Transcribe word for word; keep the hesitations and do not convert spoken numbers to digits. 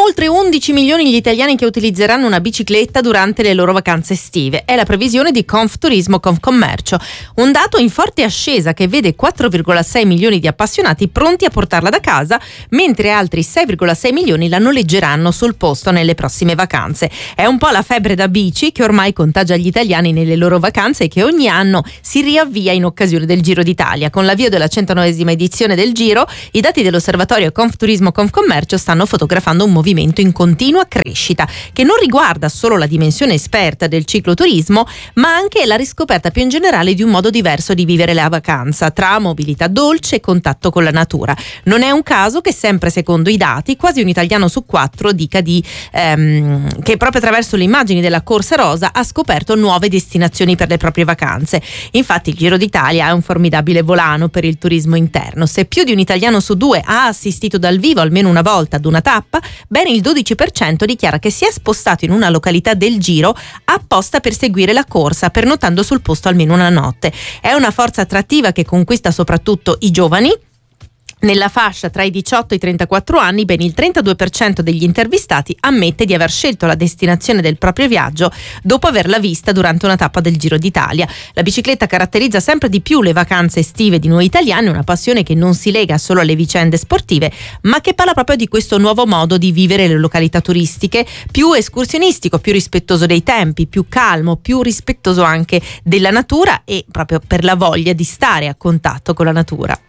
oltre undici milioni gli italiani che utilizzeranno una bicicletta durante le loro vacanze estive. È la previsione di Confturismo Confcommercio, un dato in forte ascesa che vede quattro virgola sei milioni di appassionati pronti a portarla da casa, mentre altri sei virgola sei milioni la noleggeranno sul posto nelle prossime vacanze. È un po' la febbre da bici che ormai contagia gli italiani nelle loro vacanze e che ogni anno si riavvia in occasione del Giro d'Italia. Con l'avvio della centonovesima edizione del Giro, i dati dell'osservatorio Confturismo Confcommercio stanno fotografando un movimento in continua crescita che non riguarda solo la dimensione esperta del cicloturismo, ma anche la riscoperta più in generale di un modo diverso di vivere la vacanza, tra mobilità dolce e contatto con la natura. Non è un caso che, sempre secondo i dati, quasi un italiano su quattro dica di ehm, che proprio attraverso le immagini della Corsa Rosa ha scoperto nuove destinazioni per le proprie vacanze. Infatti il Giro d'Italia è un formidabile volano per il turismo interno. Se più di un italiano su due ha assistito dal vivo almeno una volta ad una tappa, ben il dodici per cento dichiara che si è spostato in una località del Giro apposta per seguire la corsa, pernotando sul posto almeno una notte. È una forza attrattiva che conquista soprattutto i giovani. Nella fascia tra i diciotto e i trentaquattro anni, ben il trentadue per cento degli intervistati ammette di aver scelto la destinazione del proprio viaggio dopo averla vista durante una tappa del Giro d'Italia. La bicicletta caratterizza sempre di più le vacanze estive di noi italiani, una passione che non si lega solo alle vicende sportive, ma che parla proprio di questo nuovo modo di vivere le località turistiche, più escursionistico, più rispettoso dei tempi, più calmo, più rispettoso anche della natura e proprio per la voglia di stare a contatto con la natura.